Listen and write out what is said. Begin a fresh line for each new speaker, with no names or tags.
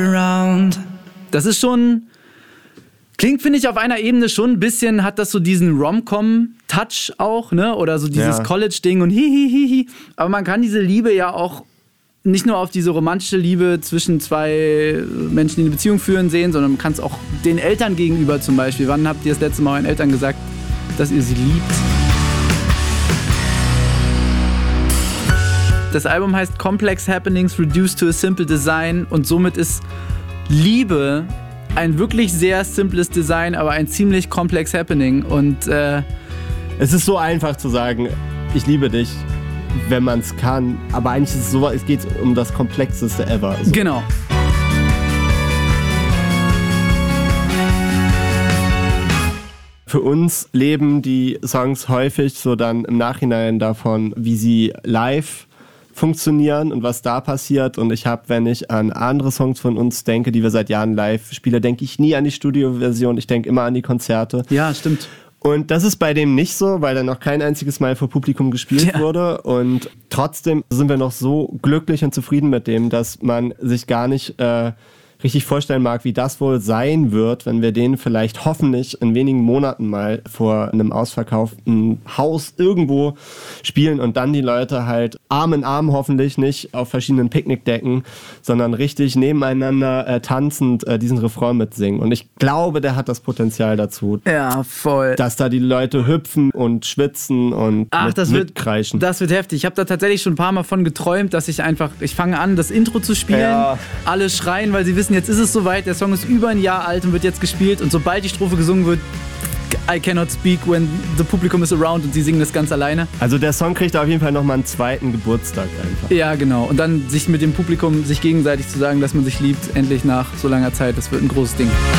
Das ist schon... Klingt, finde ich, auf einer Ebene schon ein bisschen, hat das so diesen Rom-Com-Touch auch, ne? Oder so dieses College-Ding und hihihihi. Aber man kann diese Liebe ja auch nicht nur auf diese romantische Liebe zwischen zwei Menschen, die eine Beziehung führen, sehen, sondern man kann es auch den Eltern gegenüber zum Beispiel. Wann habt ihr das letzte Mal euren Eltern gesagt, dass ihr sie liebt? Das Album heißt Complex Happenings Reduced to a Simple Design und somit ist Liebe ein wirklich sehr simples Design, aber ein ziemlich komplex Happening. Und
es ist so einfach zu sagen, ich liebe dich, wenn man es kann. Aber eigentlich ist es so, es geht um das Komplexeste ever. Also.
Genau.
Für uns leben die Songs häufig so dann im Nachhinein davon, wie sie live funktionieren und was da passiert. Und ich habe, wenn ich an andere Songs von uns denke, die wir seit Jahren live spielen, denke ich nie an die Studioversion, ich denke immer an die Konzerte.
Ja, stimmt.
Und das ist bei dem nicht so, weil er noch kein einziges Mal vor Publikum gespielt wurde. Und trotzdem sind wir noch so glücklich und zufrieden mit dem, dass man sich gar nicht richtig vorstellen mag, wie das wohl sein wird, wenn wir den vielleicht hoffentlich in wenigen Monaten mal vor einem ausverkauften Haus irgendwo spielen und dann die Leute halt Arm in Arm hoffentlich nicht auf verschiedenen Picknickdecken, sondern richtig nebeneinander tanzend diesen Refrain mitsingen. Und ich glaube, der hat das Potenzial dazu.
Ja, voll.
Dass da die Leute hüpfen und schwitzen und mitkreischen.
Das wird heftig. Ich habe da tatsächlich schon ein paar Mal von geträumt, dass ich fange an, das Intro zu spielen. Alle schreien, weil sie wissen, jetzt ist es soweit, der Song ist über ein Jahr alt und wird jetzt gespielt und sobald die Strophe gesungen wird, I cannot speak when the Publikum is around und sie singen das ganz alleine.
Also der Song kriegt auf jeden Fall nochmal einen zweiten Geburtstag einfach.
Ja, genau. Und dann sich mit dem Publikum sich gegenseitig zu sagen, dass man sich liebt, endlich nach so langer Zeit, das wird ein großes Ding.